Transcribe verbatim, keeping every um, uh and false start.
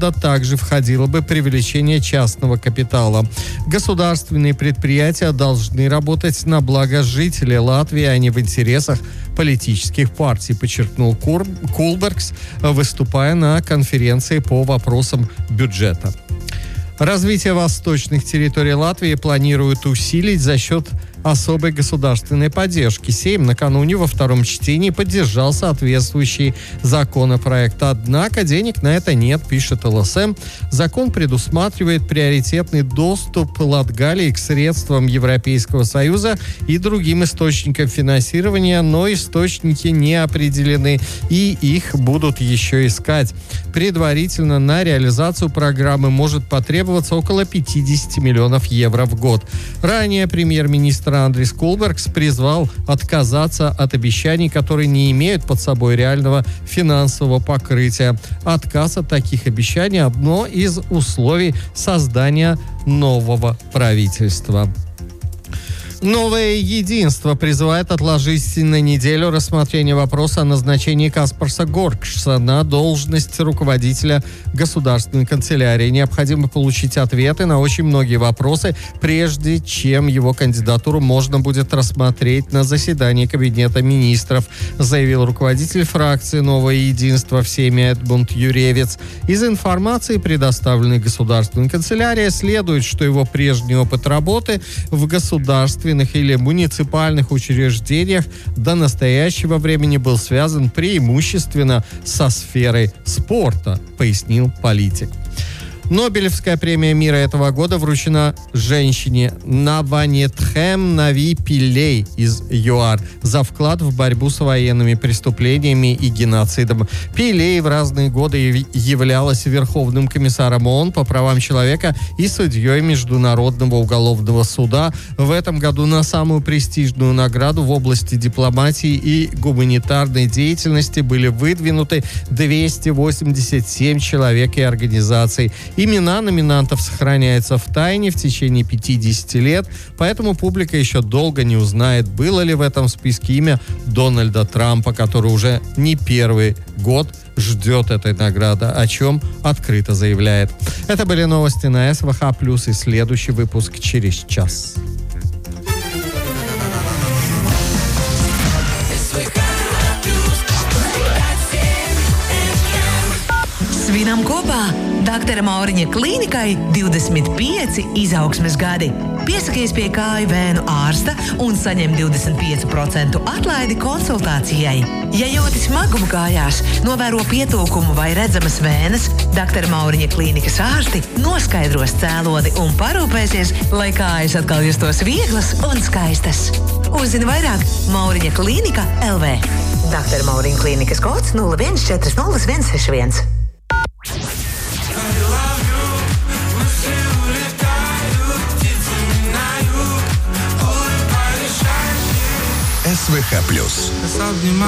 тренда также входило бы привлечение частного капитала. Государственные предприятия должны работать на благо жителей Латвии, а не в интересах политических партий, подчеркнул Кулбергс, выступая на конференции по вопросам бюджета. Развитие восточных территорий Латвии планируют усилить за счет особой государственной поддержки. Сейм накануне во втором чтении поддержал соответствующий законопроект. Однако денег на это нет, пишет эл эс эм. Закон предусматривает приоритетный доступ Латгалии к средствам Европейского Союза и другим источникам финансирования, но источники не определены, и их будут еще искать. Предварительно на реализацию программы может потребоваться около пятьдесят миллионов евро в год. Ранее премьер-министр Андрис Кулбергс призвал отказаться от обещаний, которые не имеют под собой реального финансового покрытия. Отказ от таких обещаний – одно из условий создания нового правительства. Новое единство призывает отложить на неделю рассмотрение вопроса о назначении Каспарса Горкшса на должность руководителя государственной канцелярии. Необходимо получить ответы на очень многие вопросы, прежде чем его кандидатуру можно будет рассмотреть на заседании Кабинета министров, заявил руководитель фракции «Новое единство» в Сейме Эдмунд Юревец. Из информации, предоставленной государственной канцелярией, следует, что его прежний опыт работы в государстве или муниципальных учреждениях до настоящего времени был связан преимущественно со сферой спорта, пояснил политик. Нобелевская премия мира этого года вручена женщине Наванетхем Нави Пиллей из ЮАР за вклад в борьбу с военными преступлениями и геноцидом. Пиллей в разные годы являлась Верховным комиссаром ООН по правам человека и судьей Международного уголовного суда. В этом году на самую престижную награду в области дипломатии и гуманитарной деятельности были выдвинуты двести восемьдесят семь человек и организаций. Имена номинантов сохраняются в тайне в течение пятидесяти лет, поэтому публика еще долго не узнает, было ли в этом списке имя Дональда Трампа, который уже не первый год ждет этой награды, о чем открыто заявляет. Это были новости на эс вэ ха плюс, и следующий выпуск через час. Svinam kopā doktora Mauriņa klīnikai divdesmit pieci izaugsmes gadi. Piesakies pie kāju vēnu ārsta un saņem divdesmit pieci procenti atlaidi konsultācijai. Ja jūti smagumu kājās, novēro pietūkumu vai redzamas vēnes, doktora Mauriņa klīnikas ārsti noskaidros cēloni un parūpēsies, lai kājas atkal justos vieglas un skaistas. Uzzini vairāk Mauriņa klīnika el vē. doktora Mauriņa klīnikas kods nulle viens četri nulle viens seši viens. эс вэ ха плюс.